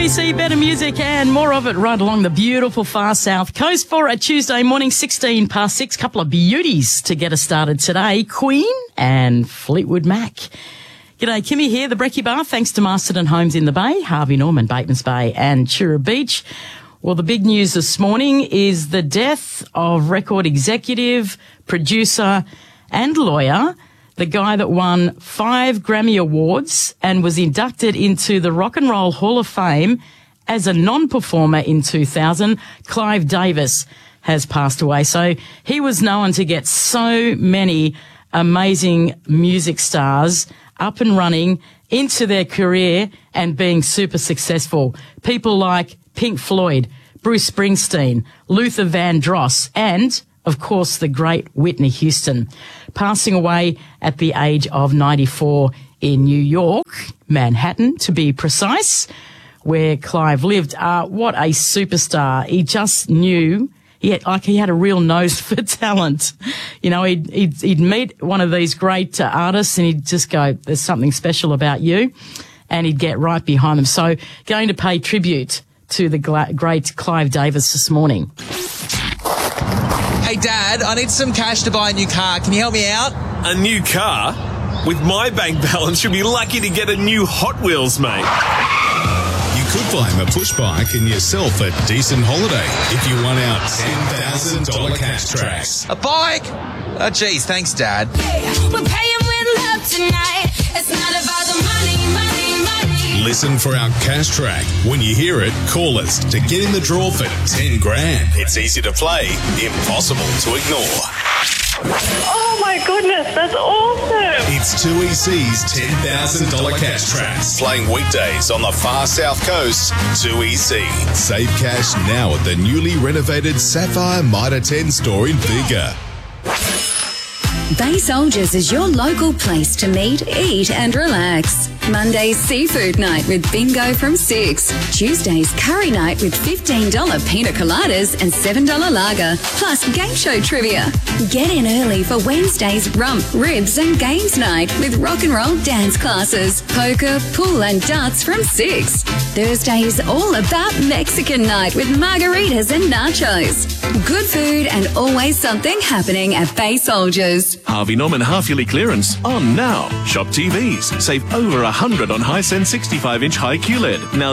2EC, better music and more of it right along the beautiful far south coast for a Tuesday morning, 16 past 6. Couple of beauties to get us started today. Queen and Fleetwood Mac. G'day, Kimmy here, the Brekkie Bar, thanks to Masterton Homes in the Bay, Harvey Norman, Batemans Bay and Chura Beach. Well, the big news this morning is the death of record executive, producer and lawyer, the guy that won 5 Grammy Awards and was inducted into the Rock and Roll Hall of Fame as a non-performer in 2000, Clive Davis, has passed away. So he was known to get so many amazing music stars up and running into their career and being super successful. People like Pink Floyd, Bruce Springsteen, Luther Vandross, and of course, the great Whitney Houston, passing away at the age of 94 in New York, Manhattan, to be precise, where Clive lived. What a superstar. He just knew, he had a real nose for talent. You know, he'd meet one of these great artists and he'd just go, there's something special about you, and he'd get right behind them. So going to pay tribute to the great Clive Davis this morning. Hey, Dad, I need some cash to buy a new car. Can you help me out? A new car? With my bank balance, you'll be lucky to get a new Hot Wheels, mate. You could buy him a push bike and yourself a decent holiday if you won out $10,000 cash tracks. A bike? Oh, geez, thanks, Dad. Hey, we're paying with love tonight. It's not about the money, money, money. Listen for our cash track. When you hear it, call us to get in the draw for 10 grand. It's easy to play, impossible to ignore. Oh my goodness, that's awesome. It's 2EC's $10,000 cash tracks. Playing weekdays on the far south coast. 2EC. Save cash now at the newly renovated Sapphire Mitre 10 store in Bega. Bay Soldiers is your local place to meet, eat and relax. Monday's seafood night with bingo from 6. Tuesday's curry night with $15 pina coladas and $7 lager, plus game show trivia. Get in early for Wednesday's rump, ribs and games night with rock and roll dance classes, poker, pool and darts from 6. Thursday's all about Mexican night with margaritas and nachos. Good food and always something happening at Bay Soldiers. Harvey Norman half-yearly clearance on now. Shop TVs. Save over $100 on Hisense 65-inch high QLED. Now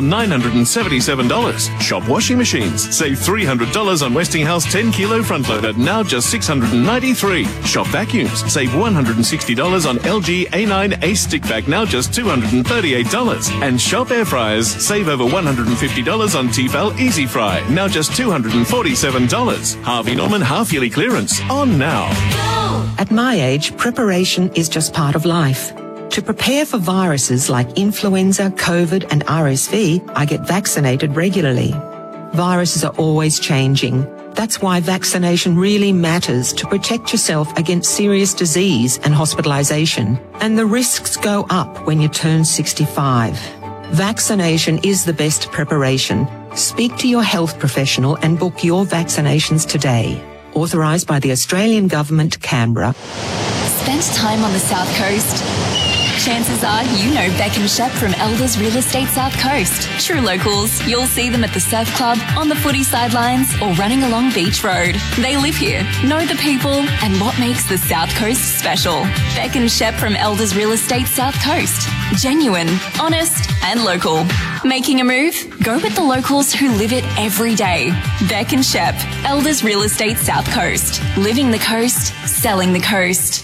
$977. Shop washing machines. Save $300 on Westinghouse 10-kilo front loader. Now just $693. Shop vacuums. Save $160 on LG A9 Ace stick vac. Now just $238. And shop air fryers. Save over $150 on Tefal Easy Fry. Now just $247. Harvey Norman half-yearly clearance on now. At my age, preparation is just part of life. To prepare for viruses like influenza, COVID and RSV, I get vaccinated regularly. Viruses are always changing. That's why vaccination really matters to protect yourself against serious disease and hospitalization. And the risks go up when you turn 65. Vaccination is the best preparation. Speak to your health professional and book your vaccinations today. Authorised by the Australian Government, Canberra. Spent time on the South Coast? Chances are you know Beck and Shep from Elders Real Estate South Coast. True locals, you'll see them at the surf club, on the footy sidelines or running along Beach Road. They live here, know the people and what makes the South Coast special. Beck and Shep from Elders Real Estate South Coast. Genuine, honest and local. Making a move? Go with the locals who live it every day. Beck and Shep, Elders Real Estate South Coast. Living the coast, selling the coast.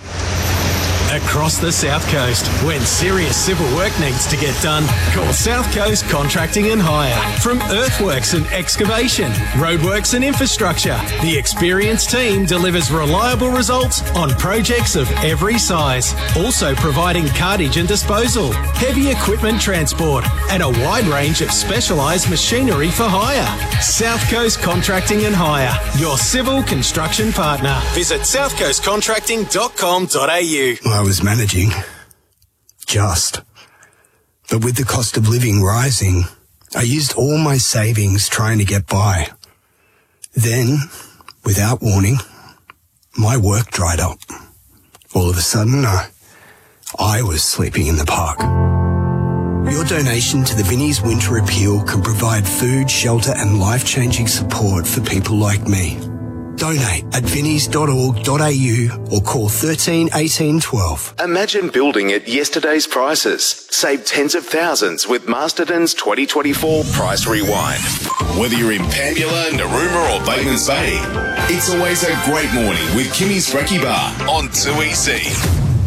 Across the South Coast, when serious civil work needs to get done, call South Coast Contracting and Hire. From earthworks and excavation, roadworks and infrastructure, the experienced team delivers reliable results on projects of every size. Also providing cartage and disposal, heavy equipment transport, and a wide range of specialised machinery for hire. South Coast Contracting and Hire, your civil construction partner. Visit southcoastcontracting.com.au. I was managing, but with the cost of living rising, I used all my savings trying to get by. Then, without warning, my work dried up. All of a sudden, I was sleeping in the park. Your donation to the Vinnie's Winter Appeal can provide food, shelter and life-changing support for people like me. Donate at vinnies.org.au or call 13 18 12. Imagine building at yesterday's prices. Save tens of thousands with Masterton's 2024 Price Rewind. Whether you're in Pambula, Narooma or Batemans Bay, it's always a great morning with Kimmy's Brekkie Bar on 2EC.